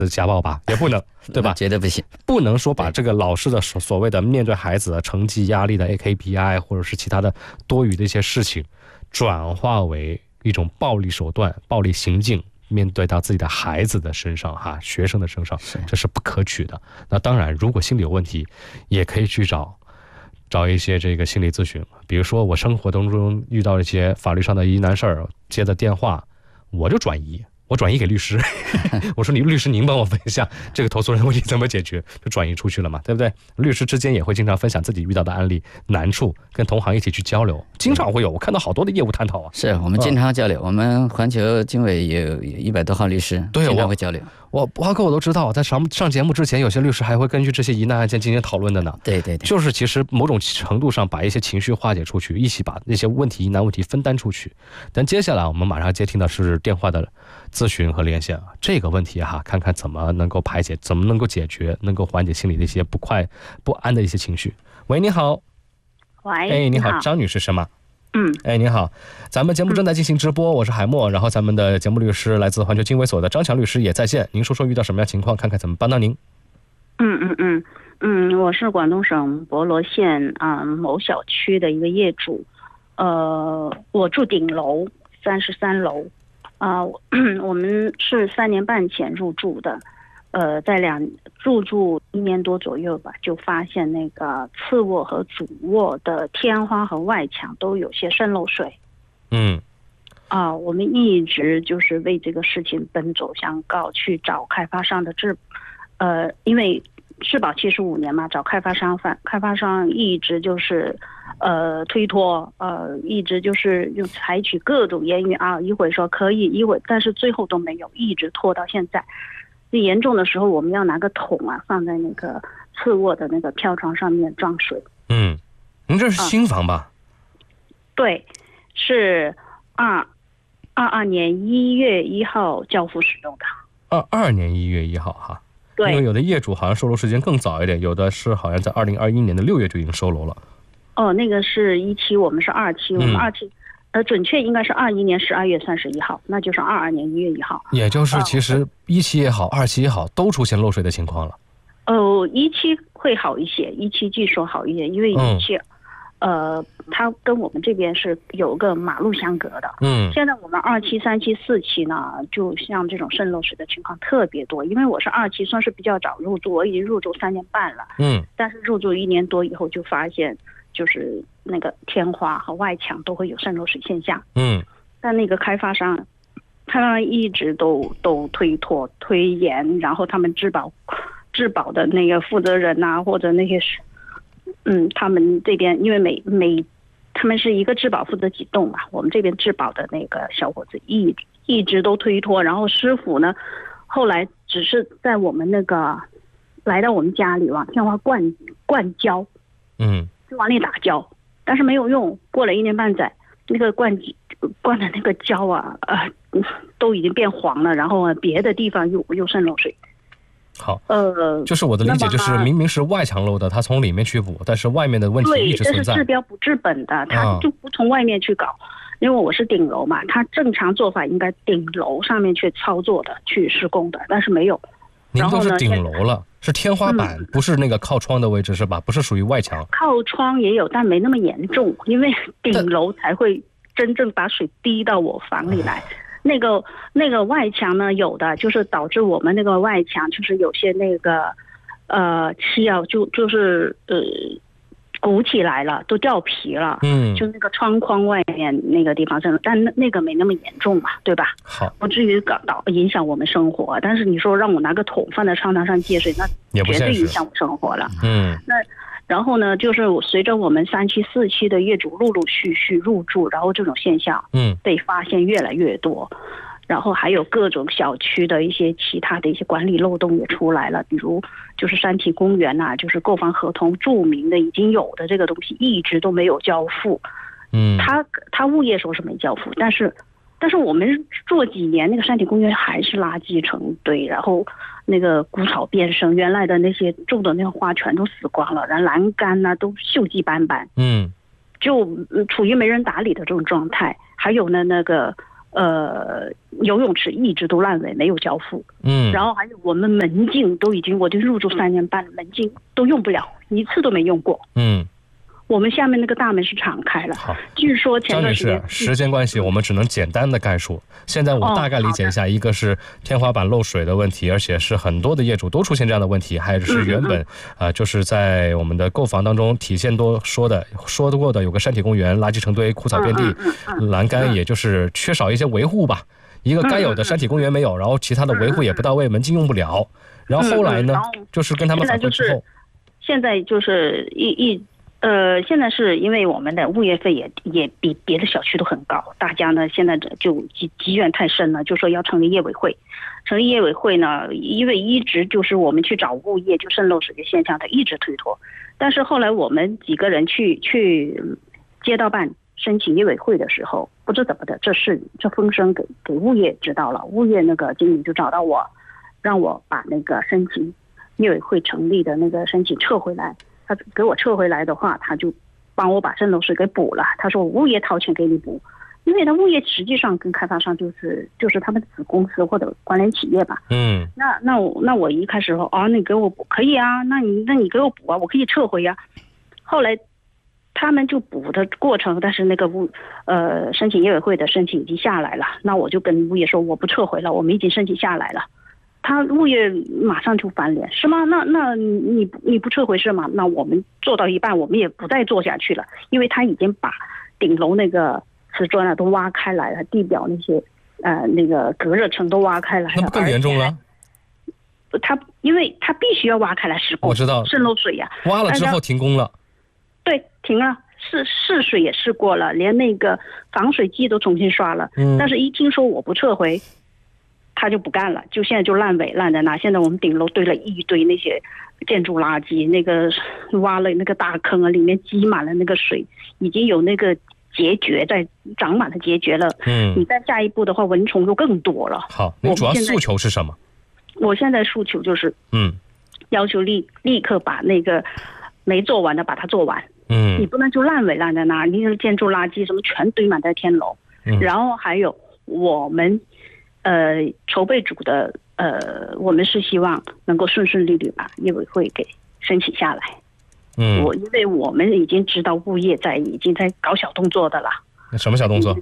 家暴吧，也不能，对吧？ 绝对不行， 不能说把这个老师的所谓的面对孩子的成绩压力的 KPI 或者是其他的多余的一些事情，转化为一种暴力手段、暴力行径，面对到自己的孩子的身上哈，学生的身上，这是不可取的。那当然，如果心理有问题，也可以去找一些这个心理咨询，比如说我生活当中遇到一些法律上的疑难事儿，接的电话，我就转移给律师，我说律师您帮我分一下这个投诉人问题怎么解决，就转移出去了嘛，对不对？律师之间也会经常分享自己遇到的案例难处，跟同行一起去交流，经常会有，我看到好多的业务探讨啊。 是我们经常交流，我们环球经纬也有100多号律师， 对， 经常会交流。 华哥我都知道，在上节目之前，有些律师还会根据这些疑难案件进行讨论的呢。 对， 就是其实某种程度上把一些情绪化解出去，一起把那些疑难问题分担出去。但接下来我们马上接听的是电话的咨询和连线啊，这个问题哈，看看怎么能够排解，怎么能够解决，能够缓解心里的一些不安的一些情绪。喂，你好。 喂， 你好，张女士是吗？你好，咱们节目正在进行直播，我是海默，然后咱们的节目律师来自环球经纬所的张强律师也在线，您说说遇到什么样情况，看看怎么帮到您。 我是广东省博罗县某小区的一个业主，我住顶楼33楼，我们是3年半前入住的，在入住1年多左右吧，就发现那个次卧和主卧的天花和外墙都有些渗漏水。我们一直就是为这个事情奔走相告，去找开发商的因为质保期是5年嘛，找开发商一直就是推脱，一直就是用采取各种言语啊，一会说可以，但是最后都没有，一直拖到现在。最严重的时候，我们要拿个桶放在那个次卧的那个飘窗上面装水。 您这是新房吧？ 对，是22年1月1号交付使用的。 22年1月1号哈。 对， 因为有的业主好像收楼时间更早一点，有的是好像在2021年的6月就已经收楼了。 那个是17，我们是27，我们27。准确应该是21年12月31号，那就是22年1月1号。 也就是其实17也好，27也好，都出现漏水的情况了。 17会好一些，17据说好一些，因为17，它跟我们这边是有个马路相隔的。现在我们2期、3期、4期呢，就像这种渗漏水的情况特别多。因为我是2期，算是比较早入住，我已经入住3年半了。但是入住1年多以后就发现，就是那个天花和外墙都会有渗漏水现象。但那个开发商一直都推脱推延，然后他们质保的那个负责人或者那些他们这边因为他们是一个质保负责几栋嘛，我们这边质保的那个小伙子一直都推脱，然后师傅呢后来只是在我们那个来到我们家里往天花灌胶，就往里打胶，但是没有用，过了1年半载，那个灌的那个胶都已经变黄了，然后别的地方又渗漏水。 好，就是我的理解就是明明是外墙漏的，他从里面去补，但是外面的问题一直存在。 对，这是治标不治本的，他就不从外面去搞。因为我是顶楼嘛，他正常做法应该顶楼上面去操作的，去施工的，但是没有。 您都是顶楼了，是天花板，不是那个靠窗的位置是吧？不是属于外墙。靠窗也有，但没那么严重，因为顶楼才会真正把水滴到我房里来。那个外墙呢，有的就是导致我们那个外墙就是有些那个漆就是鼓起来了，都掉皮了。就那个窗框外面那个地方真的，但那个没那么严重嘛，对吧？ 好， 不至于影响我们生活。但是你说让我拿个桶放在窗台上接水，那绝对影响我生活了。然后呢，就是随着我们3期、4期的业主陆陆续续入住，然后这种现象被发现越来越多。然后还有各种小区的一些其他的一些管理漏洞也出来了，比如就是山体公园就是购房合同注明的已经有的这个东西一直都没有交付。他物业说是没交付，但是我们做几年那个山体公园还是垃圾成堆，然后那个枯草变生，原来的那些种的那个花全都死光了，然后栏杆都锈迹斑斑，就处于没人打理的这种状态。还有呢，那个游泳池一直都烂尾，没有交付。然后还有我们门禁都已经，我就入住3年半了，门禁都用不了，一次都没用过。我们下面那个大门是敞开了。 好， 据说前段时间， 张女士，时间关系，我们只能简单的概述。现在我大概理解一下，一个是天花板漏水的问题，而且是很多的业主都出现这样的问题，还是原本就是在我们的购房当中体现说过的，有个山体公园，垃圾成堆，枯草遍地，栏杆也就是缺少一些维护吧。一个该有的山体公园没有，然后其他的维护也不到位，门禁用不了。然后后来呢，就是跟他们反馈之后， 现在就是现在是因为我们的物业费也比别的小区都很高，大家呢现在就积怨太深了，就说要成立业委会。成立业委会呢，因为一直就是我们去找物业就渗漏水的现象，它一直推脱。但是后来我们几个人去街道办申请业委会的时候，不知怎么的，这风声给物业知道了，物业那个经理就找到我，让我把那个申请业委会成立的那个申请撤回来。他给我撤回来的话，他就帮我把渗漏水给补了。他说物业掏钱给你补，因为他物业实际上跟开发商就是他们子公司或者关联企业吧。那我一开始说你给我补可以啊，那你给我补啊，我可以撤回啊。后来他们就补的过程，但是那个申请业委会的申请已经下来了，那我就跟物业说我不撤回了，我们已经申请下来了。他物业马上就翻脸，是吗？那你不撤回是吗？那我们做到一半，我们也不再做下去了，因为他已经把顶楼那个瓷砖都挖开来了，地表那些那个隔热层都挖开来了， 那不更严重了？ 因为他必须要挖开来施工， 我知道渗漏水呀。 挖了之后停工了， 对，停了。试水也试过了，连那个防水剂都重新刷了，但是一听说我不撤回，他就不干了，就现在就烂尾烂在那。现在我们顶楼堆了一堆那些建筑垃圾，那个挖了那个大坑啊，里面积满了那个水，已经有那个结节在长满了结节了。你再下一步的话，蚊虫就更多了。 好，你主要诉求是什么？ 我现在诉求就是要求立刻把那个没做完的把它做完。你不能就烂尾烂在那，你那建筑垃圾什么全堆满在天楼。然后还有我们筹备组的我们是希望能够顺顺利利把业委会给申请下来。因为我们已经知道物业已经在搞小动作的了。 什么小动作？